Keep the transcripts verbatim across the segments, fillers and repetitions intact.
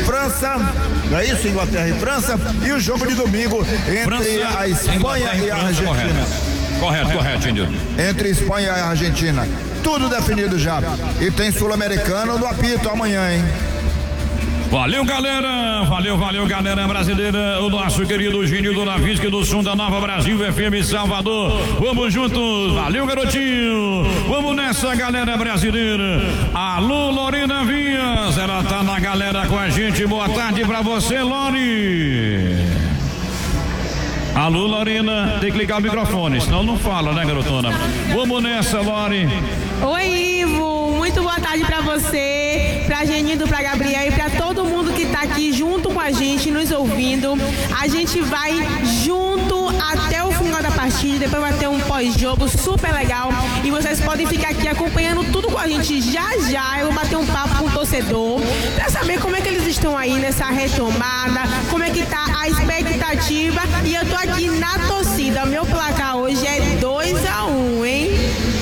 França, não é isso? Inglaterra e França, e o jogo de domingo entre França, a Espanha e a Argentina. Correto, correto, correto, Índio. Entre Espanha e a Argentina. Tudo definido já. E tem Sul-Americano do apito amanhã, hein? Valeu, galera, valeu, valeu, galera brasileira, o nosso querido Gênio do Navisque do Som da Nova Brasil F M Salvador, vamos juntos, valeu, garotinho, vamos nessa, galera brasileira. Alô, Lorena Vias, ela tá na galera com a gente, boa tarde pra você, Lori. Alô, Lorena, tem que ligar o microfone, senão não fala, né, garotona? Vamos nessa, Lori. Oi, Ivo, muito boa tarde pra você, pra Genido, pra Gabriel e pra todo mundo que tá aqui junto com a gente, nos ouvindo. A gente vai junto até o final da partida, depois vai ter um pós-jogo super legal e vocês podem ficar aqui acompanhando tudo com a gente já já. Eu vou bater um papo com o torcedor pra saber como é que eles estão aí nessa retomada, como é que tá a expectativa, e eu tô aqui na torcida. Meu placar hoje é dois a um, hein?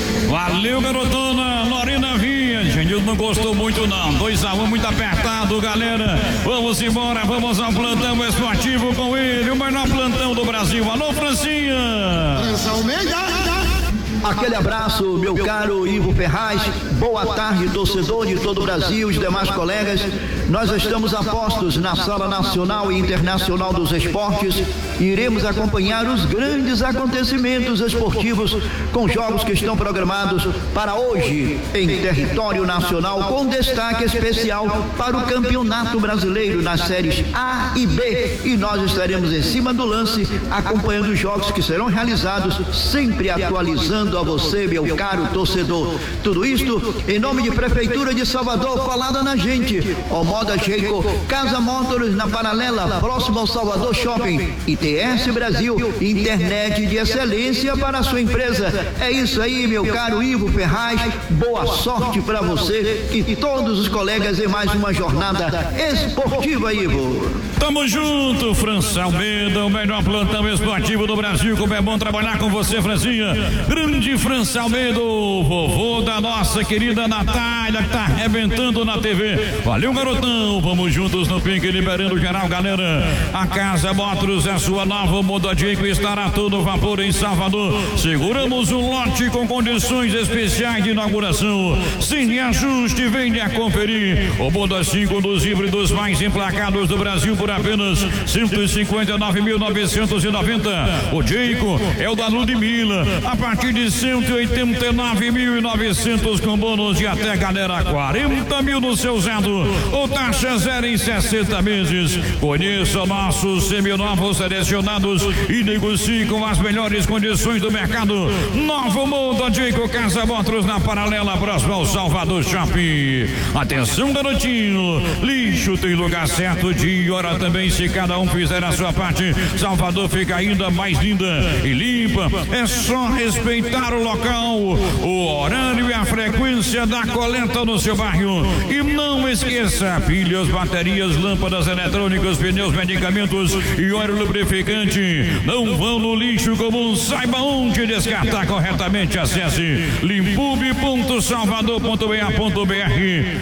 Valeu, garotona, Lorena Vinha. Genildo não gostou muito não, dois a um, muito apertado, galera. Vamos embora, vamos ao plantão esportivo com ele, o melhor plantão do Brasil. Alô, Francinha. França Almeida. Aquele abraço, meu caro Ivo Ferraz. Boa tarde, torcedor de todo o Brasil, os demais colegas. Nós estamos a postos na Sala Nacional e Internacional dos Esportes e iremos acompanhar os grandes acontecimentos esportivos com jogos que estão programados para hoje em território nacional, com destaque especial para o Campeonato Brasileiro nas séries A e B. E nós estaremos em cima do lance acompanhando os jogos que serão realizados, sempre atualizando a você, meu caro torcedor. Tudo isto em nome de Prefeitura de Salvador, colada na gente. Ó Moda Jeico, Casa Motors na Paralela, próximo ao Salvador Shopping. I T S Brasil, internet de excelência para a sua empresa. É isso aí, meu caro Ivo Ferraz. Boa sorte para você e todos os colegas em mais uma jornada esportiva, Ivo. Tamo junto, França Almeida, o melhor plantão esportivo do Brasil. Como é bom trabalhar com você, Francinha. Grande França Almeida, o vovô da nossa querida Natália, que tá arrebentando na T V. Valeu, garotão, vamos juntos no pique, liberando geral, galera. A Casa Motors é sua nova Modadico, estará todo vapor em Salvador. Seguramos o lote com condições especiais de inauguração. Sem ajuste, venha conferir. O Moda cinco dos híbridos mais emplacados do Brasil por apenas cento e cinquenta e nove mil novecentos e noventa. O Jeico é o da Ludmilla, a partir de cento e oitenta e nove mil e novecentos com bônus de até, galera, quarenta mil no seu usado ou taxa zero em sessenta meses. Conheça nossos seminovos selecionados e negocie com as melhores condições do mercado. Novo Moda Jeico, Casa Motors na Paralela, próximo ao Salvador Shopping. Atenção, garotinho, lixo tem lugar certo, dia e hora também. Se cada um fizer a sua parte, Salvador fica ainda mais linda e limpa. É só respeitar o local, o horário e a frequência da coleta no seu bairro. E não esqueça, pilhas, baterias, lâmpadas eletrônicas, pneus, medicamentos e óleo lubrificante não vão no lixo comum. Saiba onde descartar corretamente. Acesse limpub ponto salvador ponto b a ponto b r.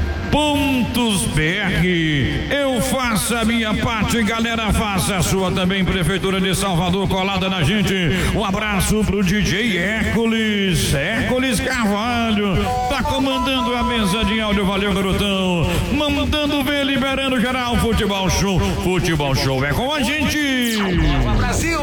Pontos B R, eu faço a minha parte, galera, faça a sua também. Prefeitura de Salvador colada na gente. Um abraço pro D J Hércules, Hércules Carvalho, tá comandando a mesa de áudio. Valeu, garotão, mandando ver, liberando geral. Futebol Show, Futebol Show é com a gente. Brasil.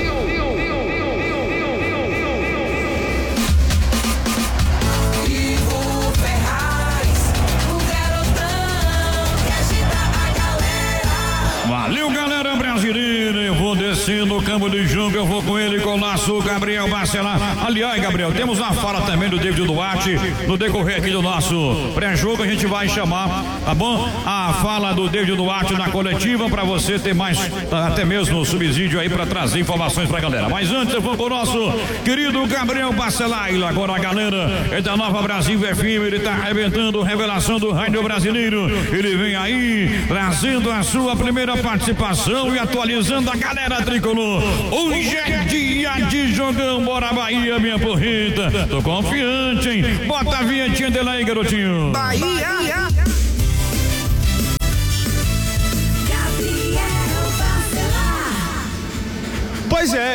Valeu, galera brasileira. Eu vou descer no campo de jogo, eu vou com ele, com o nosso Gabriel Bacelar. Aliás, Gabriel, temos uma fala também do David Duarte. No decorrer aqui do nosso pré-jogo, a gente vai chamar, tá bom? A fala do David Duarte na coletiva, para você ter mais, até mesmo subsídio aí, para trazer informações pra galera. Mas antes, eu vou com o nosso querido Gabriel Bacelar. Agora a galera é da Nova Brasil F M, ele tá arrebentando, revelação do rádio brasileiro. Ele vem aí, trazendo a sua primeira participação e atualizando a galera tricolor. Hoje é dia de jogão, bora Bahia, minha porrita. Tô confiante, hein? Bota a vinhetinha dele aí, garotinho. Bahia.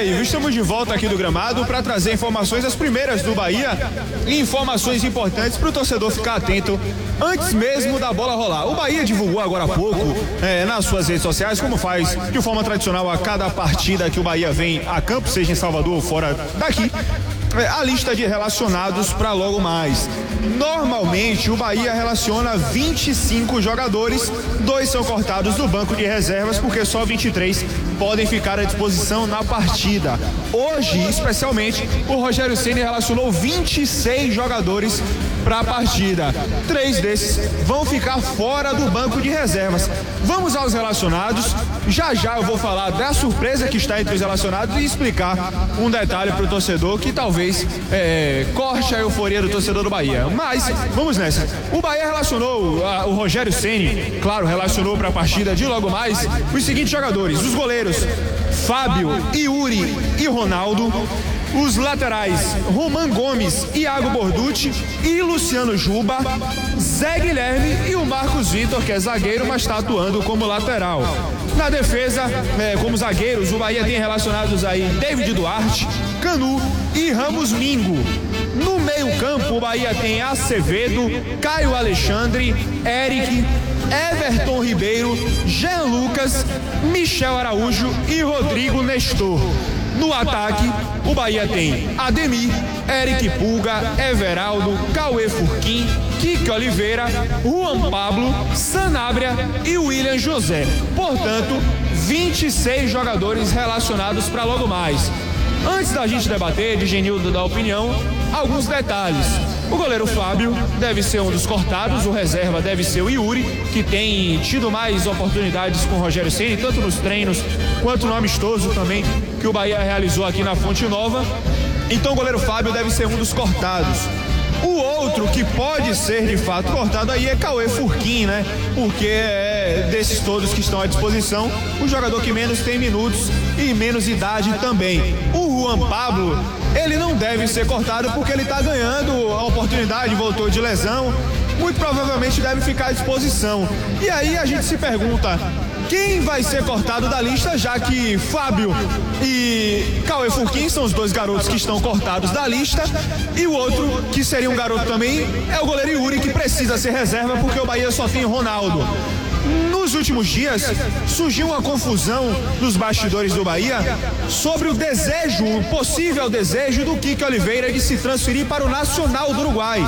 Ivo, estamos de volta aqui do gramado para trazer informações, as primeiras do Bahia, e informações importantes para o torcedor ficar atento antes mesmo da bola rolar. O Bahia divulgou agora há pouco é, nas suas redes sociais, como faz de forma tradicional a cada partida que o Bahia vem a campo, seja em Salvador ou fora daqui, a lista de relacionados para logo mais. Normalmente o Bahia relaciona vinte e cinco jogadores, dois são cortados do banco de reservas porque só vinte e três podem ficar à disposição na partida. Hoje, especialmente, o Rogério Ceni relacionou vinte e seis jogadores para a partida. Três desses vão ficar fora do banco de reservas. Vamos aos relacionados. Já já eu vou falar da surpresa que está entre os relacionados e explicar um detalhe para o torcedor que talvez é, corte a euforia do torcedor do Bahia. Mas vamos nessa. O Bahia relacionou, a, o Rogério Ceni, claro, relacionou para a partida de logo mais os seguintes jogadores: os goleiros Fábio, Yuri e Ronaldo. Os laterais, Roman Gomes, Iago Borducci e Luciano Juba, Zé Guilherme e o Marcos Vitor, que é zagueiro, mas está atuando como lateral. Na defesa, é, como zagueiros, o Bahia tem relacionados aí David Duarte, Canu e Ramos Mingo. No meio-campo, o Bahia tem Acevedo, Caio Alexandre, Eric, Everton Ribeiro, Jean Lucas, Michel Araújo e Rodrigo Nestor. No ataque, o Bahia tem Ademir, Eric Pulga, Everaldo, Cauê Furquim, Kike Oliveira, Juan Pablo, Sanabria e William José. Portanto, vinte e seis jogadores relacionados para logo mais. Antes da gente debater, de Genildo dar opinião, alguns detalhes. O goleiro Fábio deve ser um dos cortados, o reserva deve ser o Yuri, que tem tido mais oportunidades com o Rogério Ceni, tanto nos treinos quanto no amistoso também, que o Bahia realizou aqui na Fonte Nova. Então o goleiro Fábio deve ser um dos cortados. O outro que pode ser de fato cortado aí é Cauê Furquim, né? Porque é desses todos que estão à disposição, o jogador que menos tem minutos e menos idade também. O Juan Pablo, ele não deve ser cortado porque ele está ganhando a oportunidade, voltou de lesão, muito provavelmente deve ficar à disposição. E aí a gente se pergunta: quem vai ser cortado da lista, já que Fábio e Cauê Furquim são os dois garotos que estão cortados da lista, e o outro, que seria um garoto também, é o goleiro Yuri, que precisa ser reserva porque o Bahia só tem Ronaldo. Nos últimos dias, surgiu uma confusão nos bastidores do Bahia sobre o desejo, o possível desejo do Kike Oliveira de se transferir para o Nacional do Uruguai.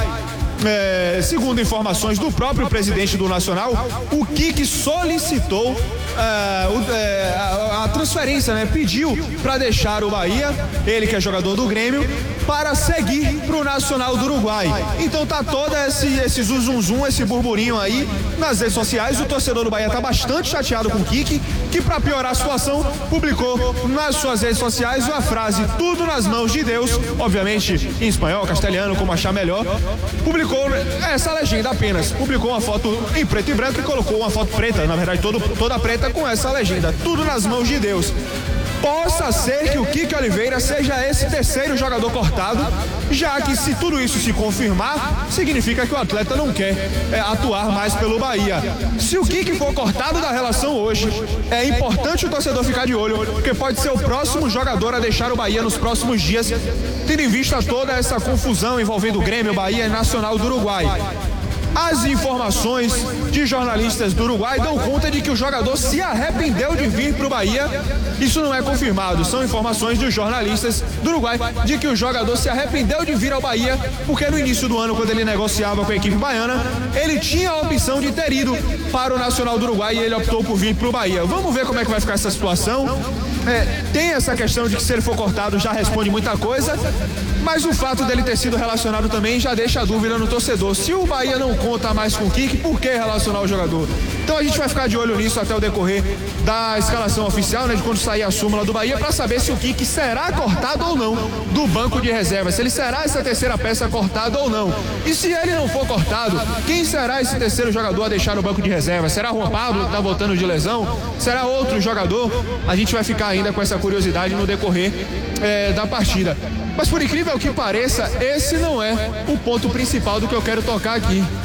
É, segundo informações do próprio presidente do Nacional, o Kike solicitou é, o, é, a, a transferência, né? Pediu para deixar o Bahia, ele que é jogador do Grêmio, para seguir para o Nacional do Uruguai. Então tá todo esse, esse zum zum, esse burburinho aí nas redes sociais. O torcedor do Bahia tá bastante chateado com o Kike, que para piorar a situação, publicou nas suas redes sociais a frase "tudo nas mãos de Deus", obviamente em espanhol, castelhano, como achar melhor. Publicou essa legenda apenas, publicou uma foto em preto e branco e colocou uma foto preta, na verdade todo, toda preta, com essa legenda: "tudo nas mãos de Deus". Possa ser que o Kike Oliveira seja esse terceiro jogador cortado, já que, se tudo isso se confirmar, significa que o atleta não quer é, atuar mais pelo Bahia. Se o Kike for cortado da relação hoje, é importante o torcedor ficar de olho, porque pode ser o próximo jogador a deixar o Bahia nos próximos dias, tendo em vista toda essa confusão envolvendo o Grêmio, Bahia e Nacional do Uruguai. As informações de jornalistas do Uruguai dão conta de que o jogador se arrependeu de vir para o Bahia. Isso não é confirmado, são informações dos jornalistas do Uruguai de que o jogador se arrependeu de vir ao Bahia porque no início do ano, quando ele negociava com a equipe baiana, ele tinha a opção de ter ido para o Nacional do Uruguai e ele optou por vir para o Bahia. Vamos ver como é que vai ficar essa situação. É, tem essa questão de que, se ele for cortado, já responde muita coisa, mas o fato dele ter sido relacionado também já deixa a dúvida no torcedor. Se o Bahia não conta mais com o Kike, por que relacionar o jogador? Então a gente vai ficar de olho nisso até o decorrer da escalação oficial, né, de quando sair a súmula do Bahia, para saber se o Kike será cortado ou não do banco de reservas, se ele será essa terceira peça cortada ou não. E se ele não for cortado, quem será esse terceiro jogador a deixar no banco de reservas? Será Juan Pablo, que está voltando de lesão? Será outro jogador? A gente vai ficar ainda com essa curiosidade no decorrer é, da partida. Mas, por incrível que pareça, esse não é o ponto principal do que eu quero tocar aqui.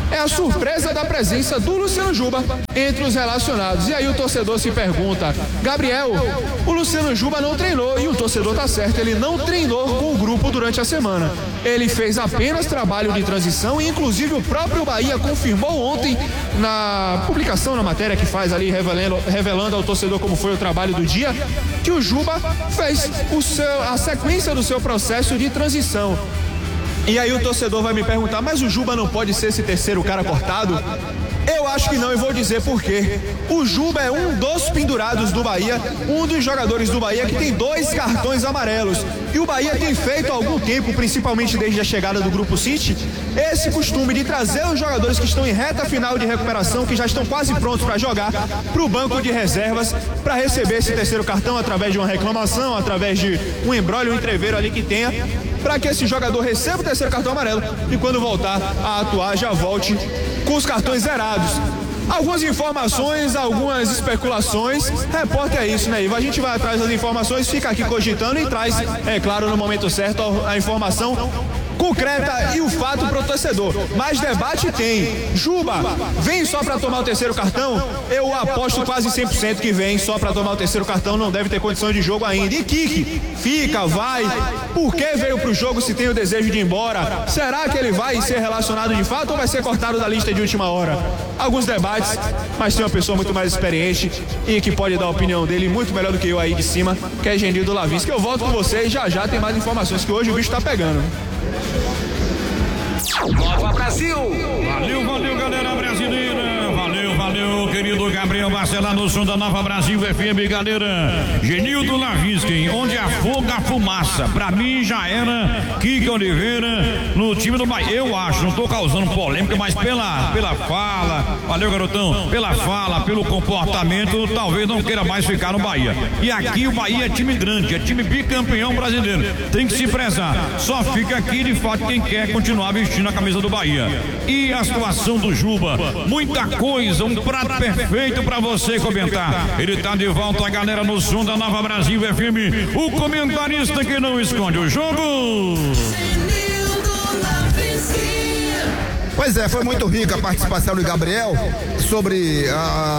é a surpresa da presença do Luciano Juba entre os relacionados. E aí o torcedor se pergunta: Gabriel, o Luciano Juba não treinou, e o torcedor tá certo, ele não treinou com o grupo durante a semana. Ele fez apenas trabalho de transição e inclusive o próprio Bahia confirmou ontem na publicação, na matéria que faz ali, revelando, revelando ao torcedor como foi o trabalho do dia, que o Juba fez o seu, a sequência do seu processo de transição. E aí o torcedor vai me perguntar: mas o Juba não pode ser esse terceiro cara cortado? Eu acho que não, e vou dizer por quê. O Juba é um dos pendurados do Bahia, um dos jogadores do Bahia que tem dois cartões amarelos. E o Bahia tem feito há algum tempo, principalmente desde a chegada do Grupo City, esse costume de trazer os jogadores que estão em reta final de recuperação, que já estão quase prontos para jogar, para o banco de reservas, para receber esse terceiro cartão através de uma reclamação, através de um embrólio, um entreveiro ali que tenha, para que esse jogador receba o terceiro cartão amarelo e quando voltar a atuar já volte com os cartões zerados. Algumas informações, algumas especulações, repórter é isso, né, Ivo? A gente vai atrás das informações, fica aqui cogitando e traz, é claro, no momento certo a informação concreta e o fato pro torcedor. Mas debate tem. Juba vem só para tomar o terceiro cartão? Eu aposto quase cem por cento que vem só para tomar o terceiro cartão, não deve ter condição de jogo ainda. E Kiki, fica, vai. Por que veio pro jogo se tem o desejo de ir embora? Será que ele vai ser relacionado de fato ou vai ser cortado da lista de última hora? Alguns debates, mas tem uma pessoa muito mais experiente e que pode dar a opinião dele muito melhor do que eu aí de cima, que é Genildo Lavinski. Eu volto com vocês, já já tem mais informações, que hoje o bicho tá pegando. Nova Brasil. Valeu, valeu, galera brasileira. Valeu, valeu, querido Gabriel Barcelar no som da Nova Brasil F M, galera. Genildo Lavinski, onde afoga a fumaça. Pra mim já era Kiki Oliveira no time do Bahia. Eu acho, não tô causando polêmica, mas pela, pela fala, valeu, garotão, pela fala, pelo comportamento, talvez não queira mais ficar no Bahia. E aqui o Bahia é time grande, é time bicampeão brasileiro. Tem que se prezar. Só fica aqui de fato quem quer continuar vestindo a camisa do Bahia. E a situação do Juba, muita coisa, um prato perfeito pra você comentar. Ele tá de volta, a galera, no som da Nova Brasil F M, o comentarista que não esconde o jogo. Pois é, foi muito rica a participação do Gabriel sobre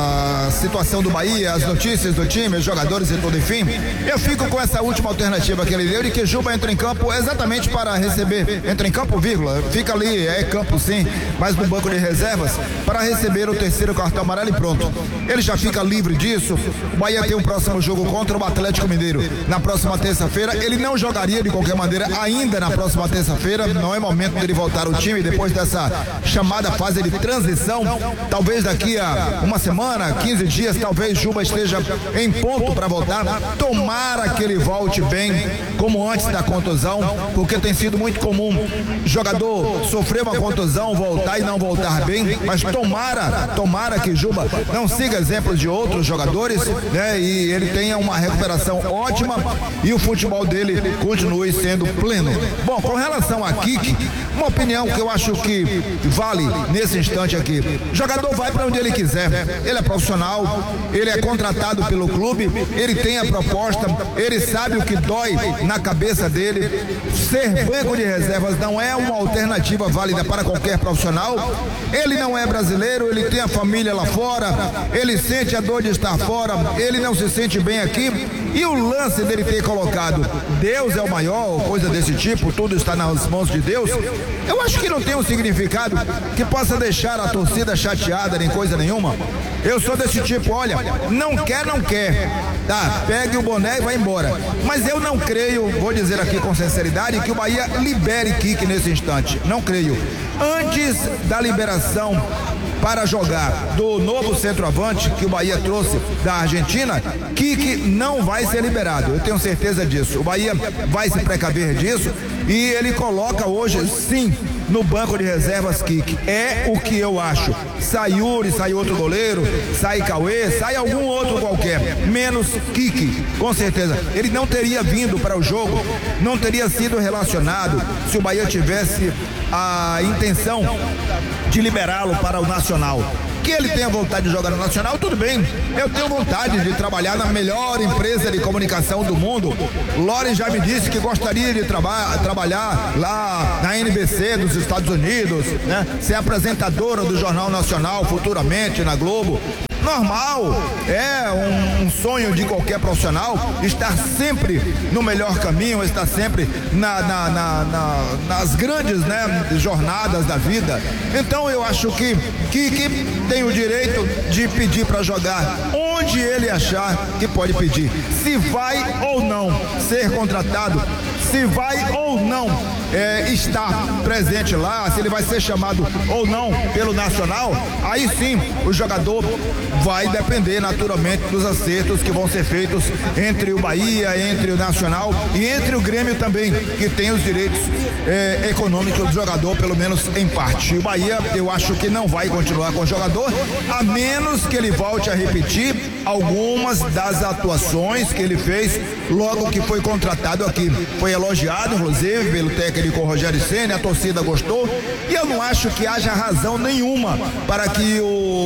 a situação do Bahia, as notícias do time, os jogadores e tudo, enfim. Eu fico com essa última alternativa que ele deu de que Juba entra em campo exatamente para receber, entra em campo, vírgula, fica ali, é campo sim, mas no banco de reservas, para receber o terceiro cartão amarelo e pronto. Ele já fica livre disso. O Bahia tem um próximo jogo contra o Atlético Mineiro na próxima terça-feira. Ele não jogaria de qualquer maneira ainda na próxima terça-feira, não é momento dele voltar ao time depois dessa chamada fase de transição. Talvez daqui a uma semana, quinze dias, talvez Juba esteja em ponto para voltar. Tomara que ele volte bem, como antes da contusão, porque tem sido muito comum jogador sofrer uma contusão, voltar e não voltar bem. Mas tomara, tomara que Juba não siga exemplos de outros jogadores, né? E ele tenha uma recuperação ótima e o futebol dele continue sendo pleno. Bom, com relação a Kiki, uma opinião que eu acho que vale nesse instante aqui. O jogador vai para onde ele quiser. Ele é profissional, ele é contratado pelo clube, ele tem a proposta, ele sabe o que dói na cabeça dele. Ser banco de reservas não é uma alternativa válida para qualquer profissional. Ele não é brasileiro, ele tem a família lá fora, ele sente a dor de estar fora, ele não se sente bem aqui. E o lance dele ter colocado Deus é o maior, coisa desse tipo, tudo está nas mãos de Deus, eu acho que não tem um significado que possa deixar a torcida chateada nem coisa nenhuma. Eu sou desse tipo, olha, não quer, não quer, tá, pegue o boné e vai embora. Mas eu não creio, vou dizer aqui com sinceridade, que o Bahia libere Kiki nesse instante, não creio. Antes da liberação para jogar do novo centroavante que o Bahia trouxe da Argentina, Kiki não vai ser liberado, eu tenho certeza disso. O Bahia vai se precaver disso e ele coloca hoje sim no banco de reservas Kiki. É o que eu acho. Sai Yuri, sai outro goleiro, sai Cauê, sai algum outro qualquer, menos Kiki, com certeza. Ele não teria vindo para o jogo, não teria sido relacionado se o Bahia tivesse a intenção de liberá-lo para o Nacional. Que ele tenha vontade de jogar no Nacional, tudo bem. Eu tenho vontade de trabalhar na melhor empresa de comunicação do mundo. Lore já me disse que gostaria de traba trabalhar lá na N B C dos Estados Unidos, né? Ser apresentadora do Jornal Nacional futuramente na Globo. Normal, é um, um sonho de qualquer profissional estar sempre no melhor caminho, estar sempre na, na, na, na, nas grandes, né, jornadas da vida. Então eu acho que, que, que tem o direito de pedir para jogar onde ele achar que pode pedir. Se vai ou não ser contratado, se vai ou não é, estar presente lá, se ele vai ser chamado ou não pelo Nacional, aí sim o jogador vai depender naturalmente dos acertos que vão ser feitos entre o Bahia, entre o Nacional e entre o Grêmio também, que tem os direitos é, econômicos do jogador, pelo menos em parte. O Bahia, eu acho que não vai continuar com o jogador, a menos que ele volte a repetir algumas das atuações que ele fez logo que foi contratado aqui. Foi elogiado, inclusive, pelo técnico Rogério Ceni, a torcida gostou, e eu não acho que haja razão nenhuma para que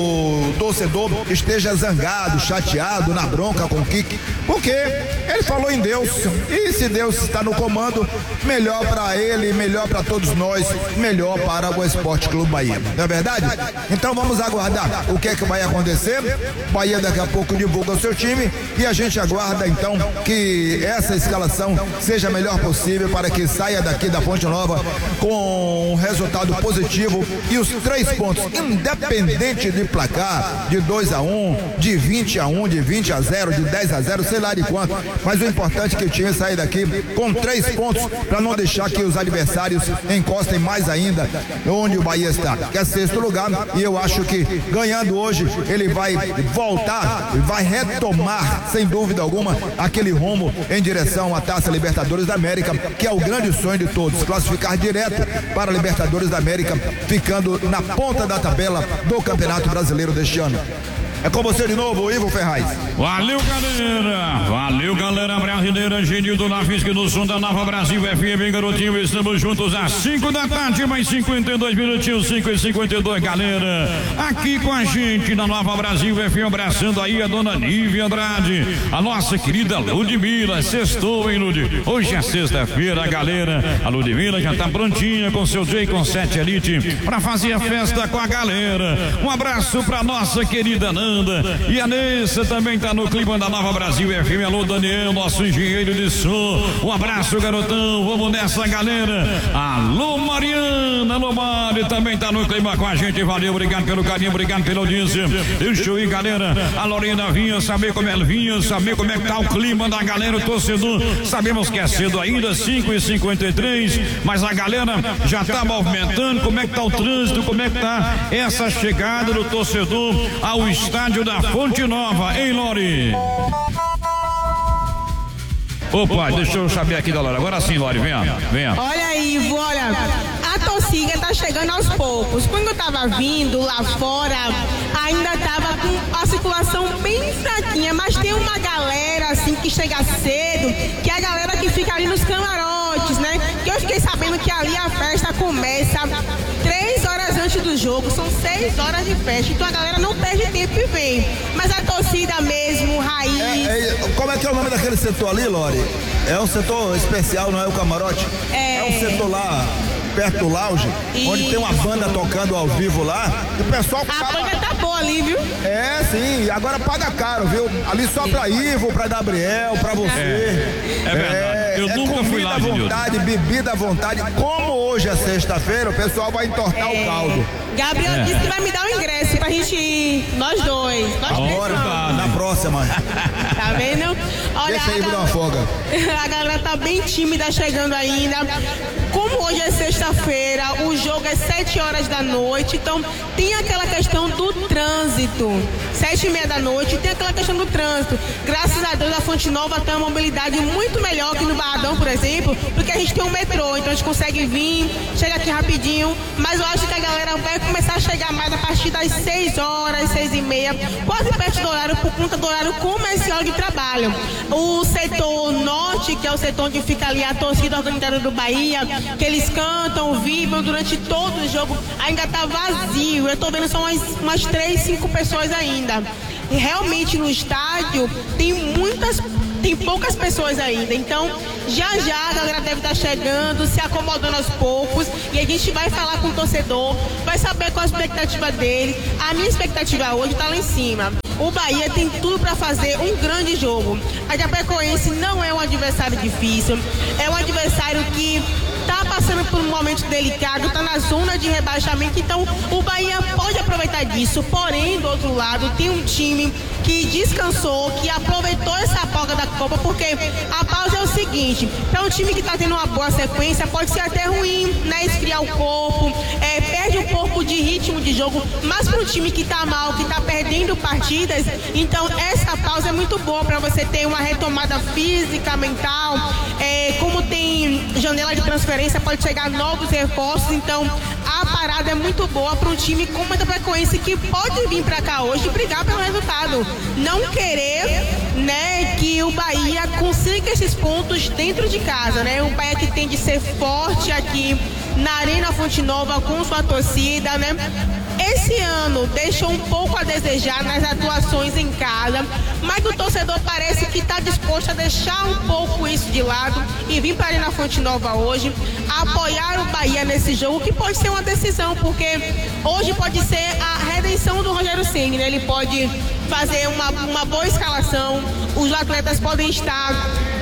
o torcedor esteja zangado, chateado, na bronca com o Kik, porque ele falou em Deus, e se Deus está no comando, melhor para ele, melhor para todos nós, melhor para o Esporte Clube Bahia, não é verdade? Então vamos aguardar o que é que vai acontecer. Bahia daqui a pouco divulga o seu time e a gente aguarda então que essa escalação seja a melhor possível para que saia daqui da Fonte Nova com um resultado positivo e os três pontos, independente de placar, de dois a um, de vinte a um, de vinte a zero, de dez a zero, sei lá de quanto, mas o importante é que o time saia daqui com três pontos para não deixar que os adversários encostem mais ainda onde o Bahia está, que é sexto lugar, e eu acho que ganhando hoje ele vai voltar, vai retomar sem dúvida alguma aquele rumo em direção à Taça Libertadores da América, que é o grande sonho de todos, classificar direto para a Libertadores da América, ficando na ponta da tabela do Campeonato Brasileiro deste ano. É com você de novo, Ivo Ferraz. Valeu, galera. Valeu, galera brasileira. Genildo na Fisca do Som da Nova Brasil F M, garotinho. Estamos juntos às cinco da tarde, mais cinquenta e dois minutinhos, cinco e cinquenta e dois, galera. Aqui com a gente na Nova Brasil F M, abraçando aí a dona Nívia Andrade, a nossa querida Ludmila. Sextou, hein, Lud? Hoje é sexta-feira, galera. A Ludmila já tá prontinha com seu J com sete Elite pra fazer a festa com a galera. Um abraço pra nossa querida Nanda. E a Nessa também tá no clima da Nova Brasil F M. Alô, Daniel, nosso engenheiro de som. Um abraço, garotão. Vamos nessa, galera. Alô, Mariana. Alô, Mari também tá no clima com a gente. Valeu, obrigado pelo carinho, obrigado pela audiência. Deixa eu ir, galera. A Lorena vinha saber como ela vinha, saber como é que tá o clima da galera, o torcedor. Sabemos que é cedo ainda, cinco e cinquenta e três, mas a galera já tá movimentando. Como é que tá o trânsito? Como é que tá essa chegada do torcedor ao estádio da Fonte Nova, hein, Lori? Opa, deixa eu saber aqui da Lori. Agora sim, Lori, venha, venha. Olha, Ivo, olha, a torcida tá chegando aos poucos. Quando eu tava vindo lá fora, ainda tava com a circulação bem fraquinha, mas tem uma galera assim que chega cedo, que é a galera que fica ali nos camarotes, né? Que eu fiquei sabendo que ali a festa começa três horas antes do jogo, são seis horas de festa, então a galera não perde tempo e vem. Mas a torcida mesmo, raiz. É, é, como é que é o nome daquele setor ali, Lori? É um setor especial, não é o camarote? É. É um setor lá perto do lounge, e... onde tem uma banda tocando ao vivo lá, e o pessoal... A paga... banda tá boa ali, viu? É, sim, agora paga caro, viu? Ali só pra Ivo, pra Gabriel, pra você. É, é verdade, eu é, nunca é fui lá, comida à vontade, bebida à vontade. Como hoje é sexta-feira, o pessoal vai entortar é. o caldo. Gabriel é. disse que vai me dar o ingresso pra gente ir, nós dois. Nós Agora, tá, na próxima. Tá vendo? Olha, deixa aí dar uma folga. A galera tá bem tímida chegando ainda. Como hoje é sexta-feira, o jogo é sete horas da noite, então tem aquela questão do trânsito. sete e meia da noite. E tem aquela questão do trânsito. Graças a Deus, a Fonte Nova tem uma mobilidade muito melhor que no Barradão, por exemplo, porque a gente tem um metrô, então a gente consegue vir, chega aqui rapidinho, mas eu acho que a galera vai começar a chegar mais a partir das seis horas, seis e meia, quase perto do horário, por conta do horário comercial de trabalho. O setor norte, que é o setor onde fica ali a torcida organizada do Bahia, que eles cantam, vibram durante todo o jogo, ainda tá vazio. Eu tô vendo só umas, umas três, cinco pessoas ainda. E realmente no estádio tem muitas, tem poucas pessoas ainda. Então, já já a galera deve estar chegando, se acomodando aos poucos, e a gente vai falar com o torcedor, vai saber qual a expectativa dele. A minha expectativa hoje tá lá em cima. O Bahia tem tudo para fazer um grande jogo. A Chapecoense não é um adversário difícil, é um adversário que está passando por um momento delicado, está na zona de rebaixamento, então o Bahia pode aproveitar disso. Porém, do outro lado, tem um time que descansou, que aproveitou essa pausa da Copa, porque a pausa é o seguinte: para um time que está tendo uma boa sequência, pode ser até ruim, né? Esfriar o corpo, é, perde um pouco de ritmo de jogo, mas para um time que está mal, que está perdendo partidas, então essa pausa é muito boa para você ter uma retomada física, mental, é, como tem janela de transferência, pode chegar novos reforços, então a parada é muito boa para um time como a Chapecoense, que pode vir para cá hoje e brigar pelo resultado, não querer, né, que o Bahia consiga esses pontos dentro de casa, né? O Bahia que tem de ser forte aqui na Arena Fonte Nova com sua torcida, né? Esse ano deixou um pouco a desejar nas atuações em casa, mas o torcedor parece que está disposto a deixar um pouco isso de lado e vir para a Arena Fonte Nova hoje, apoiar o Bahia nesse jogo, que pode ser uma decisão, porque hoje pode ser a redenção do Rogério Ceni, né? Ele pode fazer uma, uma boa escalação, os atletas podem estar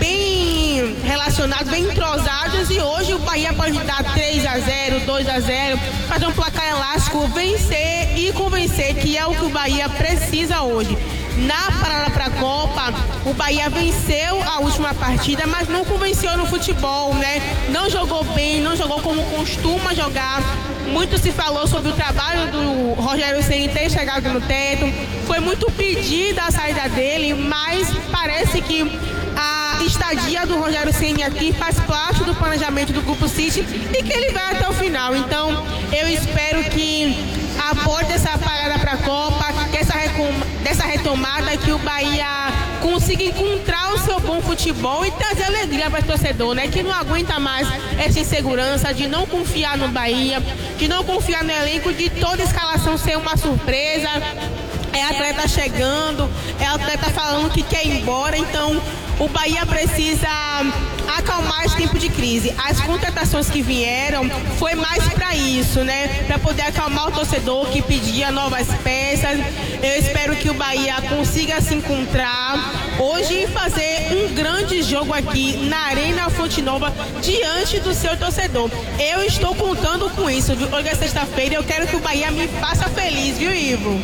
bem relacionados, bem entrosados, e hoje o Bahia pode dar três a zero, dois a zero, fazer um placar elástico, vencer e convencer, que é o que o Bahia precisa hoje. Na parada para a Copa, o Bahia venceu a última partida, mas não convenceu no futebol, né? Não jogou bem, não jogou como costuma jogar. Muito se falou sobre o trabalho do Rogério Ceni ter chegado no teto. Foi muito pedida a saída dele, mas parece que a estadia do Rogério Ceni aqui faz parte do planejamento do Grupo City e que ele vai até o final. Então, eu espero que após essa parada para a Copa, que essa, dessa retomada, que o Bahia consiga encontrar o seu bom futebol e trazer alegria para o torcedor, né? Que não aguenta mais essa insegurança de não confiar no Bahia, de não confiar no elenco, de toda escalação ser uma surpresa. É atleta chegando, é atleta falando que quer ir embora, então o Bahia precisa acalmar esse tempo de crise. As contratações que vieram foi mais para isso, né? Para poder acalmar o torcedor que pedia novas peças. Eu espero que o Bahia consiga se encontrar hoje e fazer um grande jogo aqui na Arena Fonte Nova diante do seu torcedor. Eu estou contando com isso, viu? Hoje é sexta-feira e eu quero que o Bahia me faça feliz, viu, Ivo?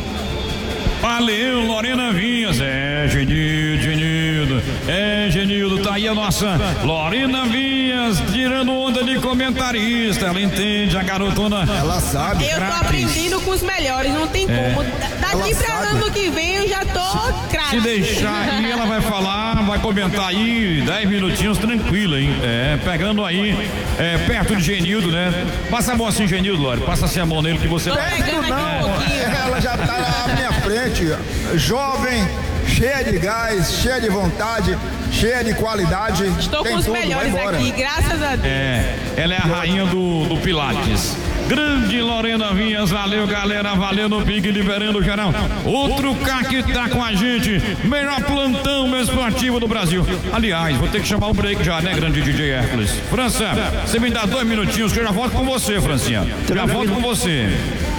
Valeu, Lorena Vinhas. É, Genildo, Genildo. É, Genildo, tá aí a nossa Lorena Vinhas, tirando onda de comentarista. Ela entende, a garotona. Ela sabe. Eu tô aprendendo com os melhores, não tem É. como. Daqui pra ano que vem eu já tô craque. Se deixar aí, ela vai falar, vai comentar aí, dez minutinhos tranquila, hein? É, pegando aí, é, perto de Genildo, né? Passa a mão assim, Genildo, Lore. Passa assim a mão nele que você. Tô pegando aqui um pouquinho. Ela já tá à minha frente, jovem, cheia de gás, cheia de vontade, cheia de qualidade. Estou Tem com os tudo, melhores vai embora. aqui, graças a Deus. É, ela é a rainha do, do Pilates. Grande Lorena Vinhas, valeu galera, valeu no Pique Liberando Geral. Outro cara que tá com a gente, melhor plantão esportivo do Brasil. Aliás, vou ter que chamar o break já, né, grande D J Hércules? França, você me dá dois minutinhos que eu já volto com você, Francinha. Já volto com você.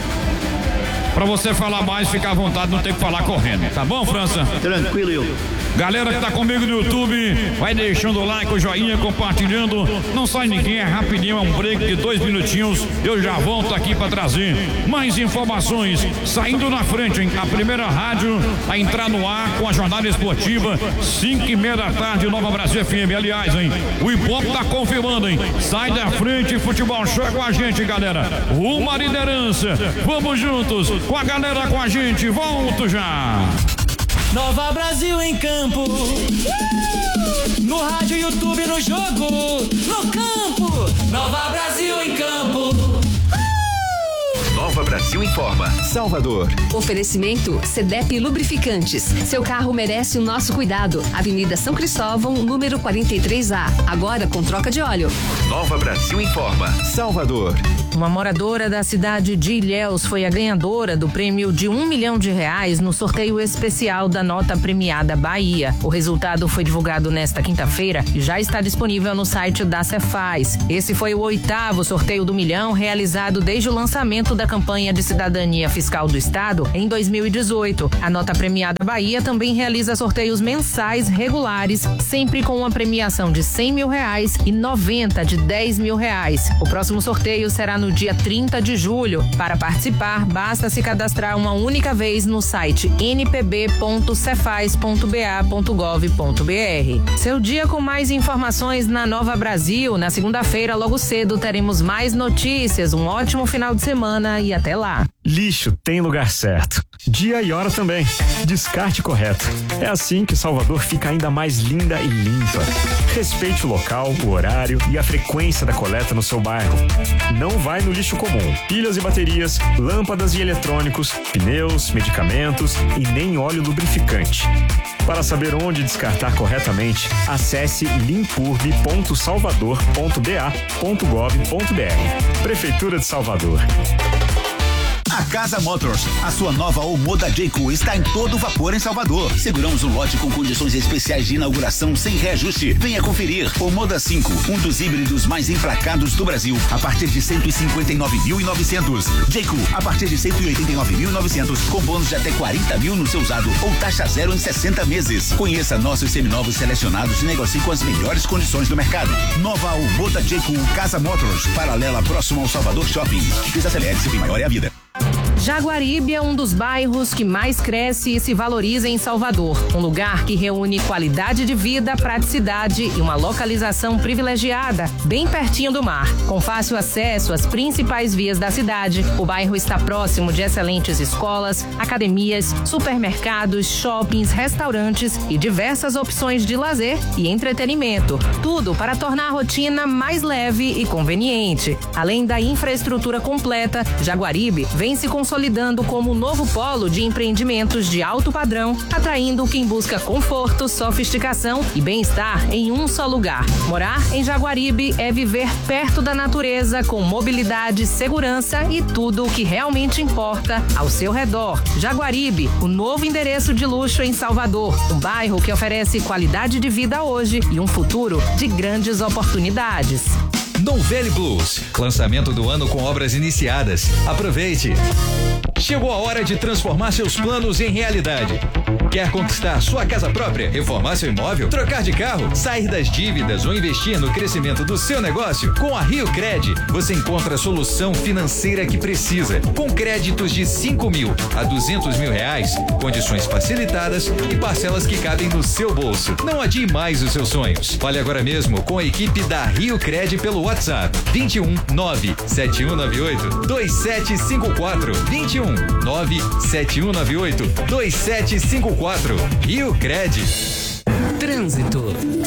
Pra você falar mais, ficar à vontade, não tem que falar correndo. Tá bom, França? Tranquilo, eu. Galera que tá comigo no YouTube, vai deixando o like, o joinha, compartilhando. Não sai ninguém, é rapidinho, é um break de dois minutinhos. Eu já volto aqui para trazer mais informações. Saindo na frente, hein? A primeira rádio a entrar no ar com a jornada esportiva, cinco e meia da tarde, Nova Brasil F M. Aliás, hein? O Ibope tá confirmando, hein? Sai da frente, futebol show com a gente, galera. Uma liderança. Vamos juntos. com a galera com a gente. Volto já. Nova Brasil em campo. No rádio, YouTube, no jogo, no campo. Nova Brasil em campo. Nova Brasil informa. Salvador. Oferecimento Cedep Lubrificantes. Seu carro merece o nosso cuidado. Avenida São Cristóvão, número quarenta e três A. Agora com troca de óleo. Nova Brasil informa. Salvador. Uma moradora da cidade de Ilhéus foi a ganhadora do prêmio de um milhão de reais no sorteio especial da nota premiada Bahia. O resultado foi divulgado nesta quinta-feira e já está disponível no site da Cefaz. Esse foi o oitavo sorteio do milhão realizado desde o lançamento da campanha de cidadania fiscal do estado em dois mil e dezoito. A nota premiada Bahia também realiza sorteios mensais regulares, sempre com uma premiação de cem mil reais e noventa de dez mil reais. O próximo sorteio será no dia trinta de julho. Para participar, basta se cadastrar uma única vez no site n p b ponto cefaz ponto b a ponto gov ponto b r. Seu dia com mais informações na Nova Brasil. Na segunda-feira, logo cedo, teremos mais notícias. Um ótimo final de semana e até lá. Lixo tem lugar certo. Dia e hora também. Descarte correto. É assim que Salvador fica ainda mais linda e limpa. Respeite o local, o horário e a frequência da coleta no seu bairro. Não vai no lixo comum. Pilhas e baterias, lâmpadas e eletrônicos, pneus, medicamentos e nem óleo lubrificante. Para saber onde descartar corretamente, acesse limpurb ponto salvador ponto b a ponto gov ponto b r. Prefeitura de Salvador. A Casa Motors, a sua nova Omoda Jayco, está em todo vapor em Salvador. Seguramos um lote com condições especiais de inauguração sem reajuste. Venha conferir. Omoda cinco, um dos híbridos mais emplacados do Brasil, a partir de cento e cinquenta e nove mil e novecentos. Jayco, a partir de cento e oitenta e nove mil e novecentos, com bônus de até quarenta mil no seu usado ou taxa zero em sessenta meses. Conheça nossos seminovos selecionados e negocie com as melhores condições do mercado. Nova Omoda Jayco Casa Motors, paralela próximo ao Salvador Shopping. Desacelere-se, bem maior é a vida. Jaguaribe é um dos bairros que mais cresce e se valoriza em Salvador. Um lugar que reúne qualidade de vida, praticidade e uma localização privilegiada, bem pertinho do mar. Com fácil acesso às principais vias da cidade, o bairro está próximo de excelentes escolas, academias, supermercados, shoppings, restaurantes e diversas opções de lazer e entretenimento. Tudo para tornar a rotina mais leve e conveniente. Além da infraestrutura completa, Jaguaribe vem se consolidando como um novo polo de empreendimentos de alto padrão, atraindo quem busca conforto, sofisticação e bem-estar em um só lugar. Morar em Jaguaribe é viver perto da natureza, com mobilidade, segurança e tudo o que realmente importa ao seu redor. Jaguaribe, o novo endereço de luxo em Salvador, um bairro que oferece qualidade de vida hoje e um futuro de grandes oportunidades. Novelli Blues, lançamento do ano com obras iniciadas. Aproveite! Chegou a hora de transformar seus planos em realidade. Quer conquistar sua casa própria, reformar seu imóvel, trocar de carro, sair das dívidas ou investir no crescimento do seu negócio? Com a Rio Cred, você encontra a solução financeira que precisa. Com créditos de cinco mil a duzentos mil reais, condições facilitadas e parcelas que cabem no seu bolso. Não adie mais os seus sonhos. Fale agora mesmo com a equipe da Rio Cred pelo WhatsApp vinte e um nove sete um nove oito dois sete cinco quatro vinte e um nove sete um nove oito dois sete cinco quatro. Rio Cred. Trânsito.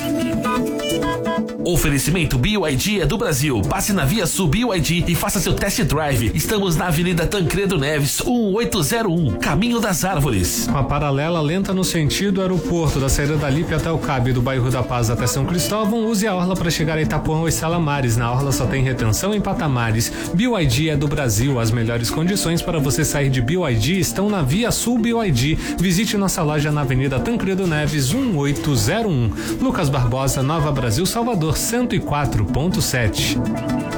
Oferecimento B Y D é do Brasil. Passe na Via Sul B Y D e faça seu test drive. Estamos na Avenida Tancredo Neves, um oito zero um, Caminho das Árvores. Uma paralela lenta no sentido aeroporto, da saída da Lipe até o Cabe, do bairro da Paz até São Cristóvão. Use a orla para chegar a Itapuã ou Salamares. Na orla só tem retenção em patamares. B Y D é do Brasil. As melhores condições para você sair de B Y D estão na Via Sul B Y D. Visite nossa loja na Avenida Tancredo Neves, um oito zero um. Lucas Barbosa, Nova Brasil, Salvador, cento e quatro ponto sete.